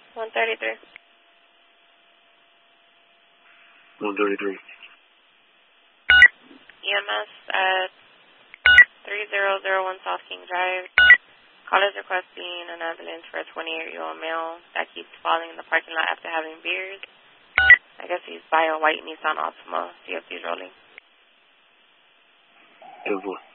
133. 133. EMS at 3001 South King Drive. Callers requesting an ambulance for a 28-year-old male that keeps falling in the parking lot after having beers. I guess he's by a white Nissan Altima. CFC's rolling. 10-4.